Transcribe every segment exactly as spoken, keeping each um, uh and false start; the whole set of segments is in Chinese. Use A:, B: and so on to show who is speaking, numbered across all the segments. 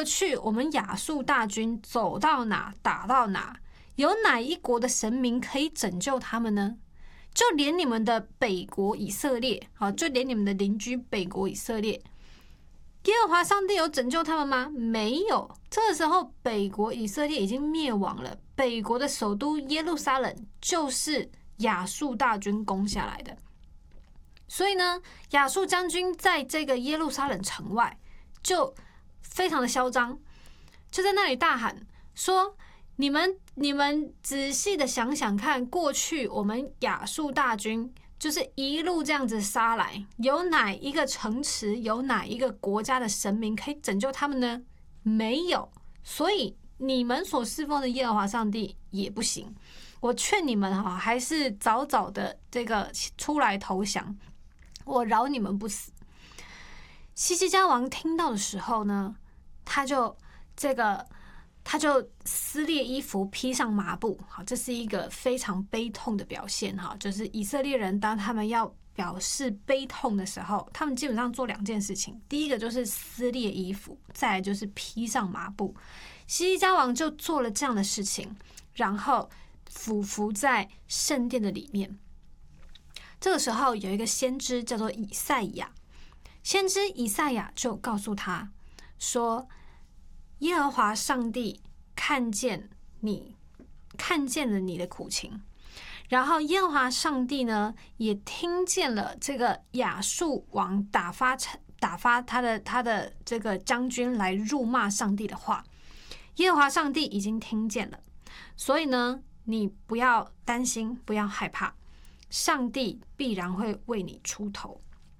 A: 过去我们亚述大军走到哪打到哪，有哪一国的神明可以拯救他们呢？就连你们的北国以色列，好，就连你们的邻居北国以色列，耶和华上帝有拯救他们吗？没有。这个时候，北国以色列已经灭亡了，北国的首都耶路撒冷就是亚述大军攻下来的。所以呢，亚述将军在这个耶路撒冷城外就非常的嚣张，就在那里大喊说：你们你们仔细的想想看，过去我们亚述大军就是一路这样子杀来，有哪一个城池，有哪一个国家的神明可以拯救他们呢？没有。所以你们所侍奉的耶和华上帝也不行。我劝你们哈，还是早早的这个出来投降，我饶你们不死。西西家王听到的时候呢，他就这个他就撕裂衣服，披上麻布。好，这是一个非常悲痛的表现哈。就是以色列人当他们要表示悲痛的时候，他们基本上做两件事情。第一个就是撕裂衣服，再来就是披上麻布。西西家王就做了这样的事情，然后俯伏在圣殿的里面。这个时候有一个先知叫做以赛亚，先知以赛亚就告诉他说：耶和华上帝看见你，看见了你的苦情，然后耶和华上帝呢，也听见了这个亚述王打发打发他的他的这个将军来辱骂上帝的话。耶和华上帝已经听见了，所以呢，你不要担心，不要害怕，上帝必然会为你出头。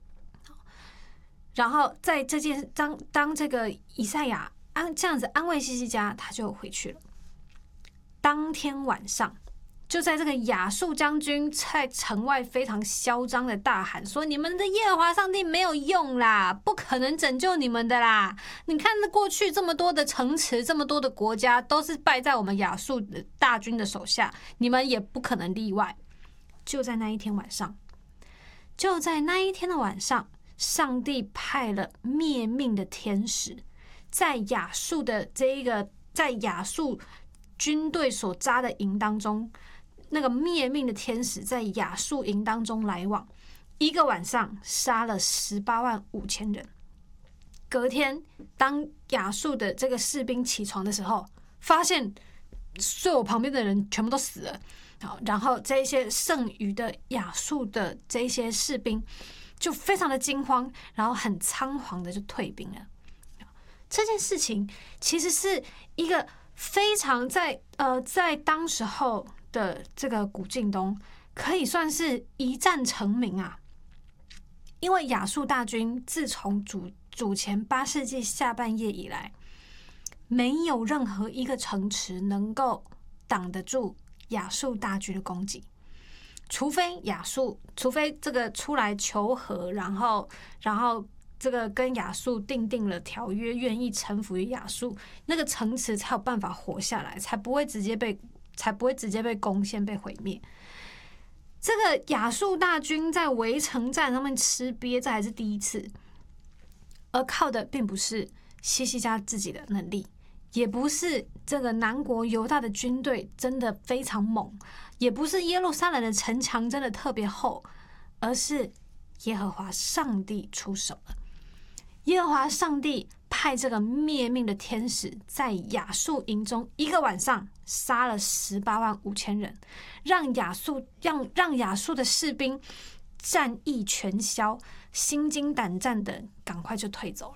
A: 然后在这件当当这个以赛亚安这样子安慰西西家，他就回去了。当天晚上，就在这个亚述将军在城外非常嚣张的大喊说：你们的耶和华上帝没有用啦，不可能拯救你们的啦！你看过去这么多的城池，这么多的国家都是败在我们亚述大军的手下，你们也不可能例外。就在那一天晚上，就在那一天的晚上，上帝派了灭命的天使，在亚述的这一个在亚述军队所扎的营当中，那个灭命的天使在亚述营当中来往，一个晚上杀了十八万五千人。隔天，当亚述的这个士兵起床的时候，发现坐我旁边的人全部都死了。好，然后这些剩余的亚述的这些士兵就非常的惊慌，然后很仓皇的就退兵了。这件事情其实是一个非常在呃在当时候的这个古晋东可以算是一战成名啊，因为亚述大军自从主主前八世纪下半叶以来，没有任何一个城池能够挡得住亚述大军的攻击，除非亚述，除非这个出来求和，然后，然后这个跟亚述订定了条约，愿意臣服于亚述，那个城池才有办法活下来，才不会直接被，才不会直接被攻陷、被毁灭。这个亚述大军在围城战上面吃瘪，这还是第一次，而靠的并不是西西家自己的能力。也不是这个南国犹大的军队真的非常猛，也不是耶路撒冷的城墙真的特别厚，而是耶和华上帝出手了。耶和华上帝派这个灭命的天使在亚述营中一个晚上杀了十八万五千人，让亚述让让亚述的士兵战意全消，心惊胆战的赶快就退走了。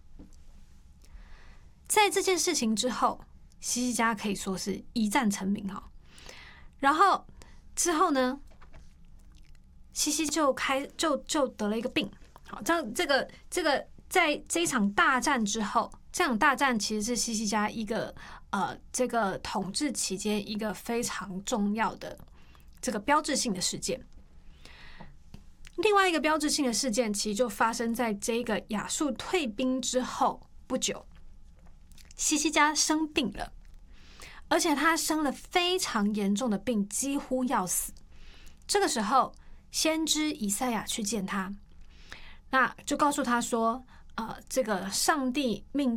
A: 在这件事情之后，西西家可以说是一战成名哈。然后之后呢，西西就开就就得了一个病。好，这样这个这个在这一场大战之后，这场大战其实是西西家一个呃这个统治期间一个非常重要的这个标志性的事件。另外一个标志性的事件，其实就发生在这个亚述退兵之后不久。西西家生病了，而且他生了非常严重的病，几乎要死。这个时候，先知以赛亚去见他，那就告诉他说：“呃，这个上帝命